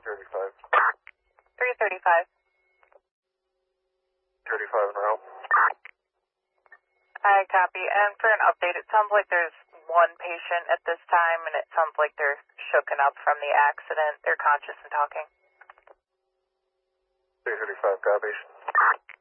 335. 335. 35 in row. I copy. And for an update, it sounds like there's one patient at this time, and it sounds like they're shooken up from the accident. They're conscious and talking. 335 copies.